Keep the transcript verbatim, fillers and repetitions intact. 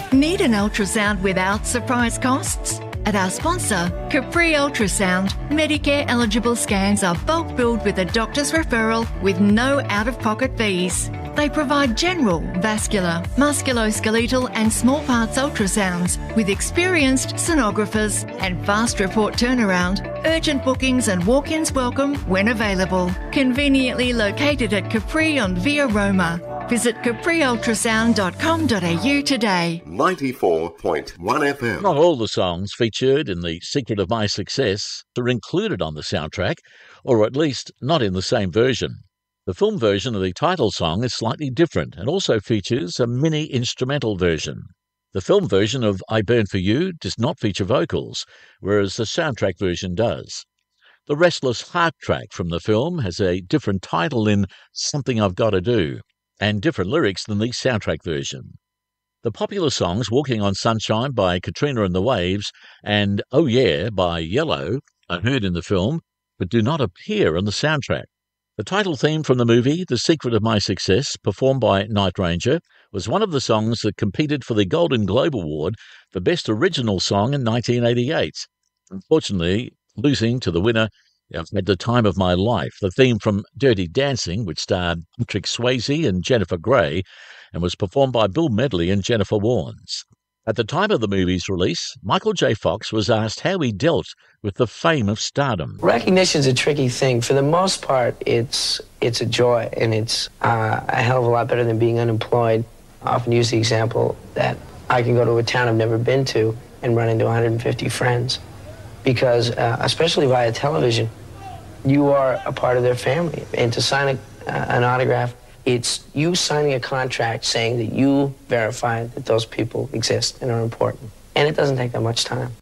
Need an ultrasound without surprise costs? At our sponsor, Capri Ultrasound, Medicare eligible scans are bulk billed with a doctor's referral with no out-of-pocket fees. They provide general, vascular, musculoskeletal and small parts ultrasounds with experienced sonographers and fast report turnaround, urgent bookings and walk-ins welcome when available. Conveniently located at Capri on Via Roma. Visit capri ultrasound dot com dot a u today. ninety-four point one F M. Not all the songs featured in The Secret of My Success are included on the soundtrack, or at least not in the same version. The film version of the title song is slightly different and also features a mini-instrumental version. The film version of I Burn For You does not feature vocals, whereas the soundtrack version does. The Restless Heart track from the film has a different title in Something I've Gotta Do, and different lyrics than the soundtrack version. The popular songs Walking on Sunshine by Katrina and the Waves and Oh Yeah by Yellow are heard in the film, but do not appear on the soundtrack. The title theme from the movie, The Secret of My Success, performed by Night Ranger, was one of the songs that competed for the Golden Globe Award for Best Original Song in nineteen eighty-eight, unfortunately losing to the winner I've Had the Time of My Life, the theme from Dirty Dancing, which starred Patrick Swayze and Jennifer Grey, and was performed by Bill Medley and Jennifer Warnes. At the time of the movie's release, Michael J. Fox was asked how he dealt with the fame of stardom. Recognition's a tricky thing. For the most part, it's it's a joy, and it's uh, a hell of a lot better than being unemployed. I often use the example that I can go to a town I've never been to and run into one hundred fifty friends, because uh, especially via television, you are a part of their family. And to sign a, uh, an autograph, it's you signing a contract saying that you verify that those people exist and are important. And it doesn't take that much time.